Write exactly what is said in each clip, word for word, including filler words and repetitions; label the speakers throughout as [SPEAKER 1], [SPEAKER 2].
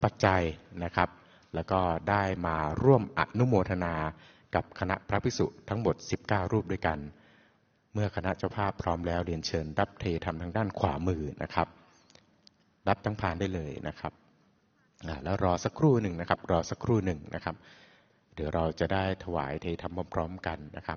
[SPEAKER 1] ปัจจัยนะครับแล้วก็ได้มาร่วมอนุโมทนากับคณะพระภิกษุทั้งหมดสิบเก้ารูปด้วยกันเมื่อคณะเจ้าภาพพร้อมแล้วเรียนเชิญรับเทธรรมทางด้านขวามือนะครับรับทั้งพานได้เลยนะครับแล้วรอสักครู่หนึ่งนะครับรอสักครู่หนึ่งนะครับเดี๋ยวเราจะได้ถวายเทธรรมพร้อมๆกันนะครับ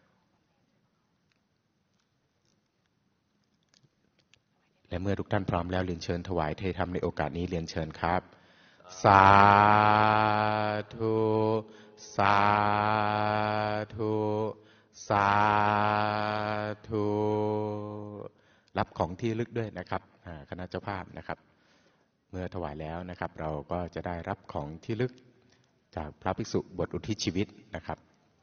[SPEAKER 1] และเมื่อทุกท่านพร้อมแล้วเรียนเชิญถวายเทธรรมในโอกาสนี้เรียนเชิญครับสาธุสาธุสาธุรับของที่ลึกด้วยนะครับคณะเจ้าภาพนะครับเมื่อถวายแล้วนะครับเราก็จะได้รับของที่ลึกจากพระภิกษุบวชอุทิศชีวิตนะครับ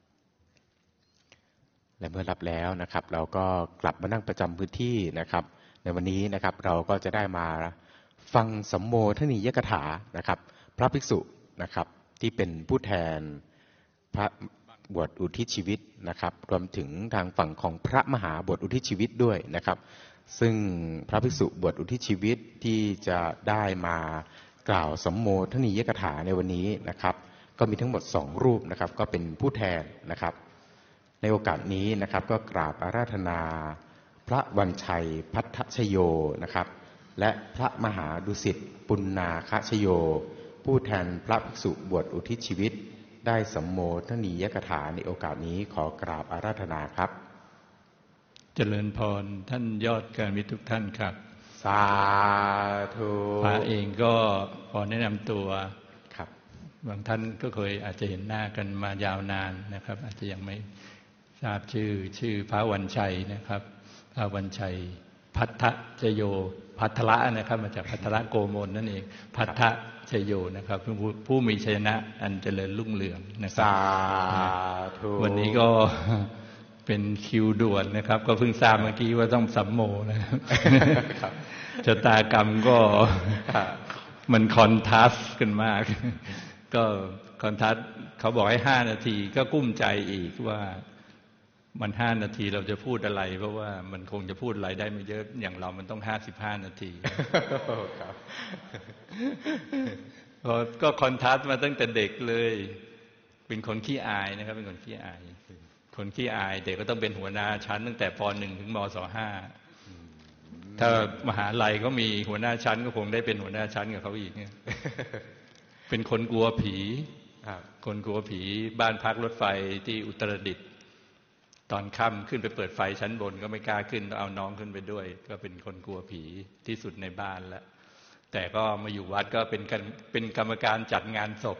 [SPEAKER 1] และเมื่อรับแล้วนะครับเราก็กลับมานั่งประจำพื้นที่นะครับในวันนี้นะครับเราก็จะได้มาฟังสัมโมทนียกถานะครับพระภิกษุนะครับที่เป็นผู้แทนพระบวชอุทิศชีวิตนะครับรวมถึงทางฝั่งของพระมหาบวชอุทิศชีวิตด้วยนะครับซึ่งพระภิกษุบวชอุทิศชีวิตที่จะได้มากล่าวสัมโมทนียกถาในวันนี้นะครับก็มีทั้งหมดสองรูปนะครับก็เป็นผู้แทนนะครับในโอกาสนี้นะครับก็กราบอาราธนาพระวันชัยพัทธชโยนะครับและพระมหาดุสิตปุณณาคชโยผู้แทนพระภิกษุบวชอุทิศชีวิตได้สัมโมทนียกถาในโอกาสนี้ขอกราบอาราธนาครับ
[SPEAKER 2] เจริญพรท่านยอดการมิตรทุกท่านครับ
[SPEAKER 1] สาธุ
[SPEAKER 2] พระเองก็ขอแนะนำตัว
[SPEAKER 1] ครับ
[SPEAKER 2] บางท่านก็เคยอาจจะเห็นหน้ากันมายาวนานนะครับอาจจะยังไม่ทราบชื่อชื่อพระวันชัยนะครับพระวันชัยพัทธชโยพัทละนะครับมาจากพัทละโกมลนั่นเองพัทธชโยนะครับผู้ผู้มีชัยชนะอันเจริญรุ่งเรืองนะครับ
[SPEAKER 1] สาธุ
[SPEAKER 2] วันนี้ก็เป็นคิวด่วนนะครับก็เพิ่งทราบเมื่อกี้ว่าต้องสัมโมนะครับชะตากรรมก็มันคอนทราสต์กันมากก็คอนทราสต์เขาบอกให้ห้านาทีก็กุ้มใจอีกว่ามันห้านาทีเราจะพูดอะไรเพราะว่ามันคงจะพูดอะไรได้ไม่เยอะอย่างเรามันต้องห้าสิบห้านาทีครับก็คอนทราสต์มาตั้งแต่เด็กเลยเป็นคนขี้อายนะครับเป็นคนขี้อายคนขี้อายเด็กก็ต้องเป็นหัวหน้าชั้นตั้งแต่ป.หนึ่ง ถึงม.ศ.ห้าถ้ามหาลัยก็มีหัวหน้าชั้นก็คงได้เป็นหัวหน้าชั้นกับเขาอีกเนี่ยเป็นคนกลัวผีคนกลัวผีบ้านพักรถไฟที่อุตรดิตถ์ตอนค่ำขึ้นไปเปิดไฟชั้นบนก็ไม่กล้าขึ้นต้องเอาน้องขึ้นไปด้วยก็เป็นคนกลัวผีที่สุดในบ้านแล้วแต่ก็มาอยู่วัดก็เป็นเป็นกรรมการจัดงานศพ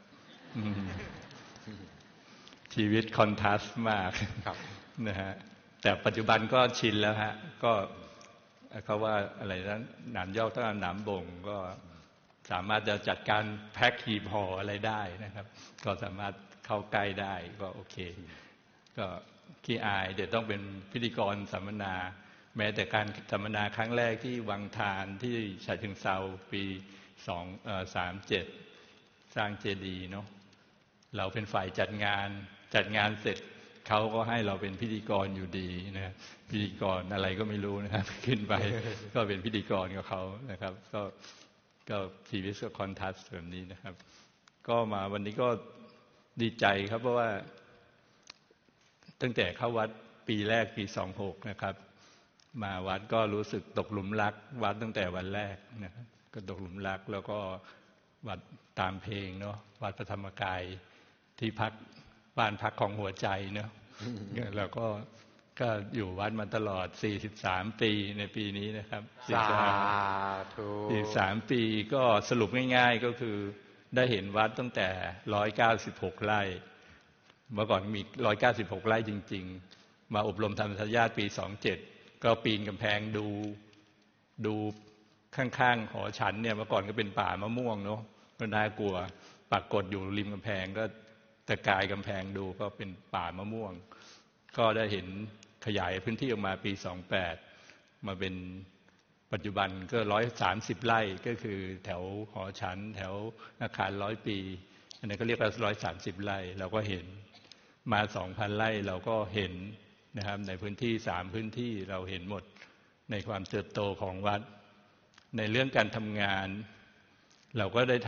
[SPEAKER 2] ชีวิตคอนทราสต์มากนะฮะแต่ปัจจุบันก็ชินแล้วฮะก็เขาว่าอะไรนะหนามยอกต้องหนามบ่งก็สามารถจะจัดการแพ็คหีบห่ออะไรได้นะครับก็สามารถเข้าใกล้ได้ก็โอเคก็ขี้อายเดี๋ยวต้องเป็นพิธีกรสัมมนาแม้แต่การสัมมนาครั้งแรกที่วังทานที่ฉะเชิงเทราปีสองเอ่อสามเจ็ดสร้างเจดีย์เนาะเราเป็นฝ่ายจัดงานจัดงานเสร็จเขาก็ให้เราเป็นพิธีกรอยู่ดีนะพิธีกรอะไรก็ไม่รู้นะครับขึ้นไปก็เป็นพิธีกรกับเขานะครับก็ก็ชีวิตก็คอนทราสต์แบบนี้นะครับก็มาวันนี้ก็ดีใจครับเพราะว่าตั้งแต่เข้าวัดปีแรกปีสองหกนะครับมาวัดก็รู้สึกตกหลุมรักวัดตั้งแต่วันแรกนะครับก็ตกหลุมรักแล้วก็วัดตามเพลงเนาะวัดพระธรรมกายที่พักบ้านพักของหัวใจเนาะแล้วก็ก็อยู่วัดมาตลอดสี่สิบสามปีในปีนี้นะครับ
[SPEAKER 1] สาธุ
[SPEAKER 2] สี่สิบสามปีก็สรุปง่ายๆก็คือได้เห็นวัดตั้งแต่หนึ่งร้อยเก้าสิบหกไร่เมื่อก่อนมีหนึ่งร้อยเก้าสิบหกไร่จริงๆมาอบรมธรรมทายาทปีสองเจ็ดก็ปีนกำแพงดูดูข้างๆหอฉันเนี่ยเมื่อก่อนก็เป็นป่ามะม่วงเนาะก็น่ากลัวปรากฏอยู่ริมกำแพงก็ตะกายกำแพงดูก็เป็นป่ามะม่วงก็ได้เห็นขยายพื้นที่ออกมาปีสองแปดมาเป็นปัจจุบันก็หนึ่งร้อยสามสิบไร่ก็คือแถวหอฉันแถวอาคารร้อยปีอันนั้นก็เรียกว่าหนึ่งร้อยสามสิบไร่เราก็เห็นมา สองพัน ไร่เราก็เห็นนะครับในพื้นที่สามพื้นที่เราเห็นหมดในความเติบโตของวัดในเรื่องการทำงานเราก็ได้